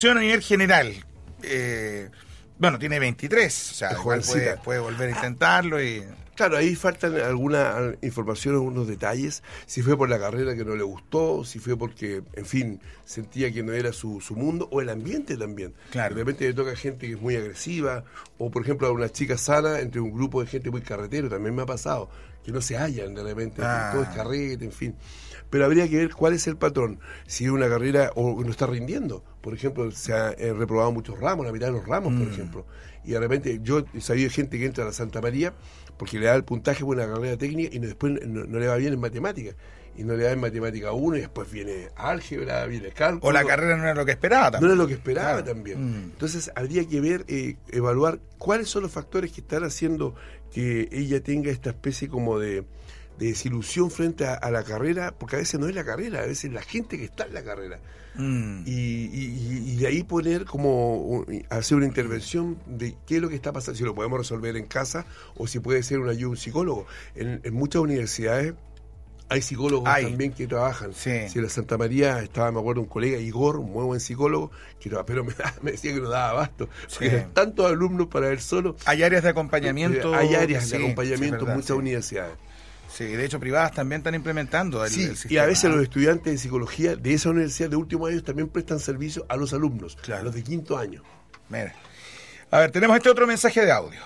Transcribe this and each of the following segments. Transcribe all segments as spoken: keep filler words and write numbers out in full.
A nivel general, eh, bueno, tiene veintitrés, o sea, igual puede, puede volver a intentarlo y... Claro, ahí faltan alguna información, algunos detalles, si fue por la carrera que no le gustó, si fue porque, en fin, sentía que no era su, su mundo, o el ambiente también. Claro. De repente le toca gente que es muy agresiva, o por ejemplo a una chica sana entre un grupo de gente muy carretero, también me ha pasado, que no se hallan de repente, Ah. todo es carrete, en fin. Pero habría que ver cuál es el patrón, si es una carrera o no está rindiendo. Por ejemplo, se ha eh, reprobado muchos ramos, la mitad de los ramos, mm. por ejemplo. Y de repente yo he sabido de gente que entra a la Santa María porque le da el puntaje por una carrera técnica y no, después no, no le va bien en matemáticas. Y no le da en matemática uno y después viene álgebra, viene cálculo. O la carrera no era lo que esperaba también. No era lo que esperaba claro. también. Mm. Entonces habría que ver, eh, evaluar cuáles son los factores que están haciendo que ella tenga esta especie como de... de desilusión frente a, a la carrera, porque a veces no es la carrera, a veces es la gente que está en la carrera. Mm. Y, y, y de ahí poner como, hacer una intervención de qué es lo que está pasando, si lo podemos resolver en casa o si puede ser una ayuda de un psicólogo. En, en muchas universidades hay psicólogos Ay. también que trabajan. Sí. Si en la Santa María estaba, me acuerdo, un colega, Igor, un muy buen psicólogo, que pero me, me decía que no daba abasto, porque sí. eran tantos alumnos para él solo. Hay áreas de acompañamiento. Hay áreas sí, de acompañamiento sí, verdad, en muchas sí. universidades. Sí, de hecho privadas también están implementando el, sí, el sistema. Y a veces los estudiantes de psicología de esa universidad de últimos años también prestan servicio a los alumnos, claro. a los de quinto año. Mira. A ver, tenemos este otro mensaje de audio.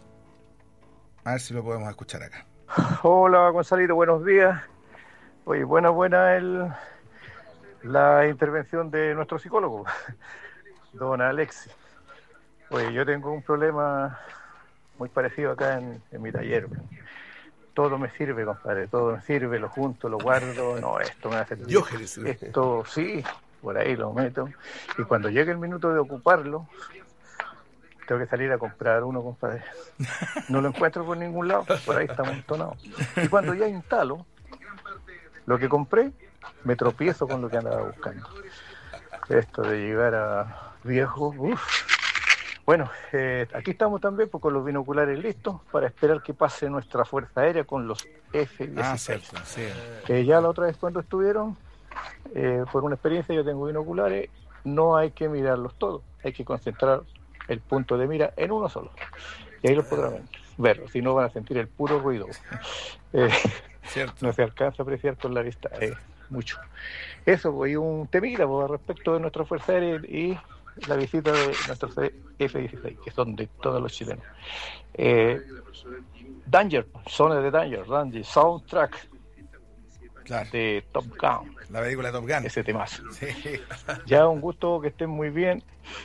A ver si lo podemos escuchar acá. Hola, Gonzalito, buenos días. Oye, buena, buena el, la intervención de nuestro psicólogo, don Alexis. Oye, yo tengo un problema muy parecido acá en, en mi taller. Todo me sirve, compadre, todo me sirve, lo junto, lo guardo, no, esto me hace... Diógenes. Esto, sí, por ahí lo meto. Y cuando llegue el minuto de ocuparlo, tengo que salir a comprar uno, compadre. No lo encuentro por ningún lado, por ahí está amontonado. Y cuando ya instalo lo que compré, me tropiezo con lo que andaba buscando. Esto de llegar a viejo, uff. Bueno, eh, aquí estamos también pues, con los binoculares listos para esperar que pase nuestra Fuerza Aérea con los F dieciséis. Ah, sí. Que ya la otra vez cuando estuvieron, eh, por una experiencia yo tengo binoculares, no hay que mirarlos todos, hay que concentrar el punto de mira en uno solo. Y ahí los podrán ver, si no van a sentir el puro ruido. Eh, no se alcanza a apreciar con la vista, eh, mucho. Eso, pues, y un temita pues, respecto de nuestra Fuerza Aérea y la visita de nuestros F dieciséis, que son de todos los chilenos. Eh, Danger, Zone de Danger, Danger, Soundtrack claro. de Top Gun. La película Top Gun. Ese temazo. Sí. Ya un gusto, que estén muy bien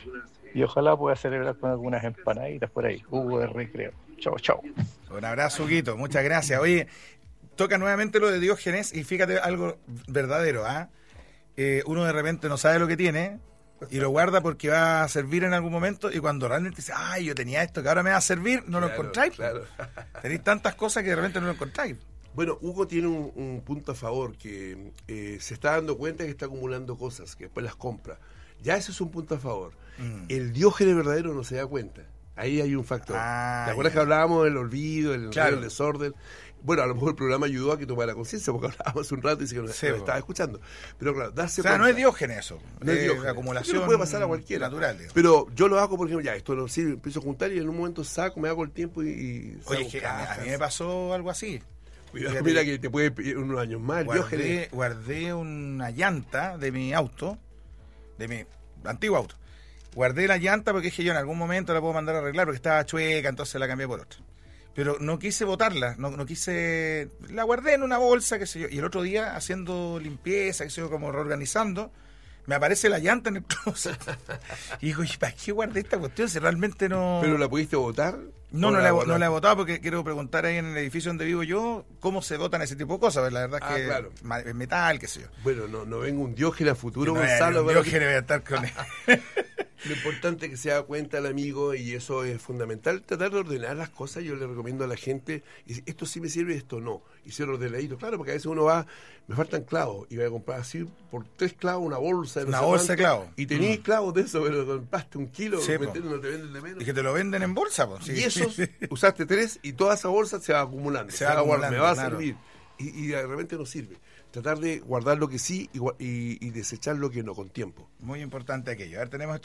y ojalá pueda celebrar con algunas empanaditas por ahí. Hugo de Recreo. Chao, chao. Un abrazo, Huguito. Muchas gracias. Oye, toca nuevamente lo de Diógenes y fíjate algo verdadero, ¿ah? ¿eh? Eh, uno de repente no sabe lo que tiene y lo guarda porque va a servir en algún momento y cuando realmente dice, ay, yo tenía esto que ahora me va a servir, no claro, lo encontráis. Claro. Tenéis tantas cosas que de repente no lo encontráis. Bueno, Hugo tiene un, un punto a favor, que eh, se está dando cuenta que está acumulando cosas, que después las compra. Ya ese es un punto a favor. Mm. El Diógenes verdadero no se da cuenta. Ahí hay un factor. Ah, ¿te acuerdas ya. que hablábamos del olvido, el, claro. el desorden? Bueno, a lo mejor el programa ayudó a que tomara conciencia, porque hablábamos un rato y dice que no, sí, no estaba escuchando. Pero claro, darse O sea, cuenta. no es Diógenes eso. No es Diógenes. Acumulación. No puede pasar a cualquiera. Natural. Digamos. Pero yo lo hago, por ejemplo, ya, esto no sirve, empiezo a juntar y en un momento saco, me hago el tiempo y... y Oye, es que a, a mí me pasó algo así. Mira, mira que te puede pedir unos años más. Guardé, guardé una llanta de mi auto, de mi antiguo auto. Guardé la llanta porque dije yo en algún momento la puedo mandar a arreglar porque estaba chueca, entonces la cambié por otra. Pero no quise botarla, no, no quise... La guardé en una bolsa, qué sé yo. Y el otro día, haciendo limpieza, qué sé yo, como reorganizando, me aparece la llanta en el closet. Y digo, ¿y para qué guardé esta cuestión si realmente no...? ¿Pero la pudiste botar? No, no la, no la he botado porque quiero preguntar ahí en el edificio donde vivo yo cómo se botan ese tipo de cosas. La verdad es ah, que claro. es metal, qué sé yo. Bueno, no, no venga un Diógenes a futuro, no Gonzalo. Un Diógenes voy a estar con él. Lo importante es que se da cuenta el amigo y eso es fundamental. Tratar de ordenar las cosas, yo le recomiendo a la gente, esto sí me sirve y esto no. Y ser ordenadito, claro, porque a veces uno va, me faltan clavos, y voy a comprar así por tres clavos una bolsa. De una bolsa de clavos. Y tenéis mm. clavos de eso, pero compraste un kilo, sí, no te venden de menos. Y que te lo venden en bolsa, po. Sí. Y esos, usaste tres y toda esa bolsa se va acumulando. Se, se va va acumulando, me va a claro. servir. Y, y de repente no sirve. tratar de guardar lo que sí y, gua- y, y desechar lo que no con tiempo. Muy importante aquello. A ver, tenemos